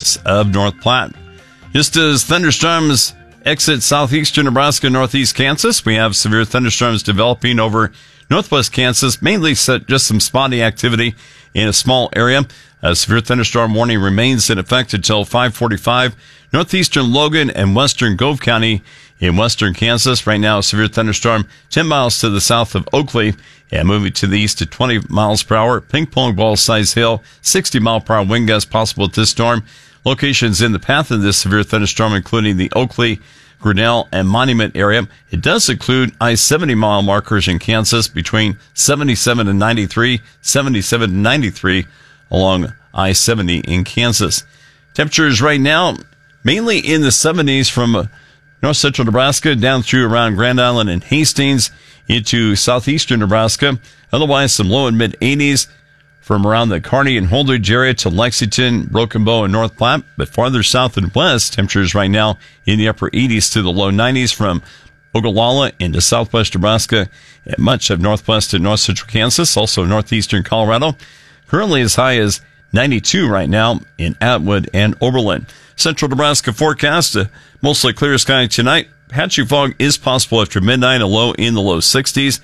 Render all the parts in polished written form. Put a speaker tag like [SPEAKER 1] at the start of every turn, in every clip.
[SPEAKER 1] parts of North Platte. Just as thunderstorms exit southeastern Nebraska, northeast Kansas, we have severe thunderstorms developing over northwest Kansas, mainly just some spotty activity in a small area. A severe thunderstorm warning remains in effect until 5:45. Northeastern Logan and western Gove County in western Kansas. Right now, a severe thunderstorm 10 miles to the south of Oakley and moving to the east at 20 miles per hour. Ping pong ball size hail, 60 mile per hour wind gust possible at this storm. Locations in the path of this severe thunderstorm, including the Oakley, Grinnell, and Monument area. It does include I-70 mile markers in Kansas between 77 and 93, 77 and 93 along I-70 in Kansas. Temperatures right now mainly in the 70s from north central Nebraska down through around Grand Island and Hastings into southeastern Nebraska. Otherwise, some low and mid 80s from around the Kearney and Holdridge area to Lexington, Broken Bow, and North Platte. But farther south and west, temperatures right now in the upper 80s to the low 90s from Ogallala into southwest Nebraska and much of northwest and north central Kansas, also northeastern Colorado. Currently as high as 92 right now in Atwood and Oberlin. Central Nebraska forecast, mostly clear sky tonight. Patchy fog is possible after midnight, a low in the low 60s.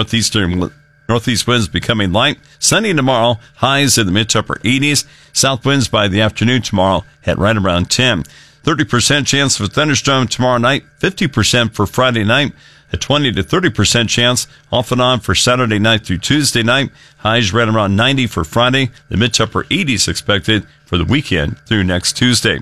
[SPEAKER 1] Northeast winds becoming light. Sunny tomorrow, highs in the mid to upper 80s. South winds by the afternoon tomorrow at right around 10. 30% chance of a thunderstorm tomorrow night, 50% for Friday night, a 20 to 30% chance off and on for Saturday night through Tuesday night. Highs right around 90 for Friday. The mid to upper 80s expected for the weekend through next Tuesday.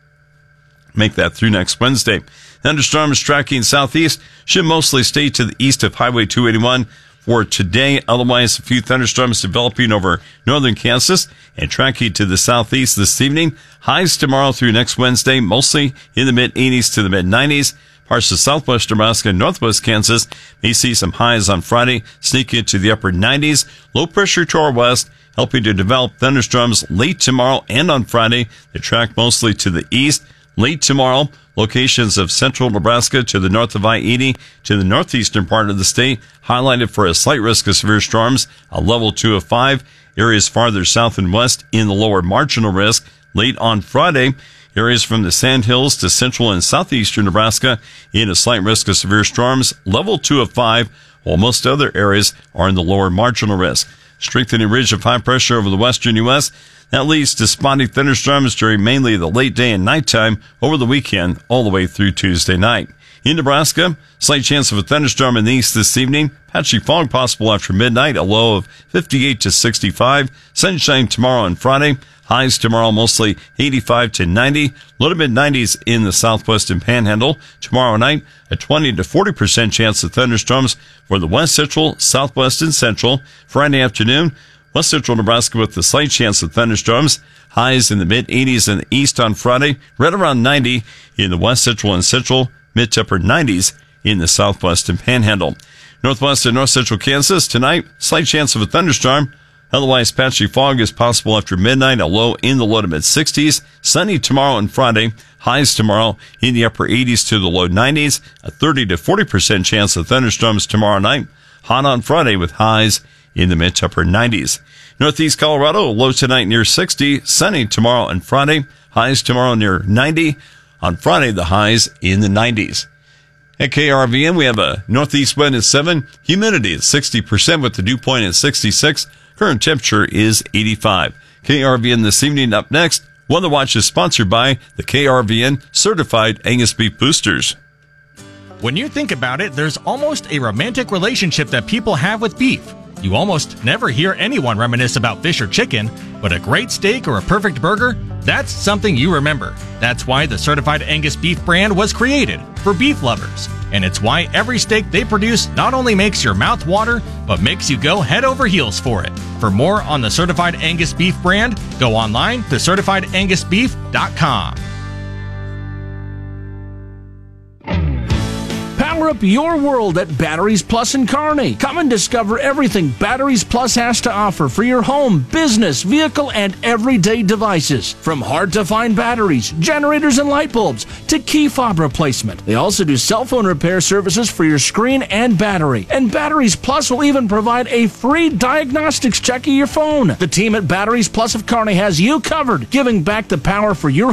[SPEAKER 1] Make that through next Wednesday. Thunderstorms tracking southeast should mostly stay to the east of Highway 281 for today. Otherwise, a few thunderstorms developing over northern Kansas and tracking to the southeast this evening. Highs tomorrow through next Wednesday, mostly in the mid-80s to the mid-90s. Parts of southwest Nebraska and northwest Kansas may see some highs on Friday, sneak into the upper 90s. Low pressure to our west, helping to develop thunderstorms late tomorrow and on Friday. They track mostly to the east. Late tomorrow, locations of central Nebraska to the north of I-80 to the northeastern part of the state, highlighted for a slight risk of severe storms, a level 2 of 5. Areas farther south and west in the lower marginal risk. Late on Friday, areas from the Sandhills to central and southeastern Nebraska in a slight risk of severe storms, level 2 of 5, while most other areas are in the lower marginal risk. Strengthening ridge of high pressure over the western U.S. That leads to spotty thunderstorms during mainly the late day and nighttime over the weekend all the way through Tuesday night. In Nebraska, slight chance of a thunderstorm in the east this evening. Patchy fog possible after midnight, a low of 58 to 65. Sunshine tomorrow and Friday. Highs tomorrow mostly 85 to 90. Low to mid-90s in the southwest and panhandle. Tomorrow night, a 20 to 40% chance of thunderstorms for the west central, southwest, and central. Friday afternoon, west central Nebraska with a slight chance of thunderstorms. Highs in the mid-80s in the east on Friday. Right around 90 in the west central and central. Mid to upper 90s in the southwest and panhandle. Northwest and north central Kansas tonight, slight chance of a thunderstorm. Otherwise, patchy fog is possible after midnight, a low in the low to mid 60s. Sunny tomorrow and Friday. Highs tomorrow in the upper 80s to the low 90s. A 30 to 40% chance of thunderstorms tomorrow night. Hot on Friday with highs in the mid to upper 90s. Northeast Colorado, low tonight near 60. Sunny tomorrow and Friday. Highs tomorrow near 90. On Friday, the highs in the 90s. At KRVN, we have a northeast wind at 7. Humidity at 60% with the dew point at 66. Current temperature is 85. KRVN this evening. Up next, Weather Watch is sponsored by the KRVN Certified Angus Beef Boosters.
[SPEAKER 2] When you think about it, there's almost a romantic relationship that people have with beef. You almost never hear anyone reminisce about fish or chicken, but a great steak or a perfect burger, that's something you remember. That's why the Certified Angus Beef brand was created for beef lovers. And it's why every steak they produce not only makes your mouth water, but makes you go head over heels for it. For more on the Certified Angus Beef brand, go online to CertifiedAngusBeef.com.
[SPEAKER 3] Power up your world at Batteries Plus in Kearney. Come and discover everything Batteries Plus has to offer for your home, business, vehicle, and everyday devices. From hard-to-find batteries, generators, and light bulbs to key fob replacement. They also do cell phone repair services for your screen and battery. And Batteries Plus will even provide a free diagnostics check of your phone. The team at Batteries Plus of Kearney has you covered, giving back the power for your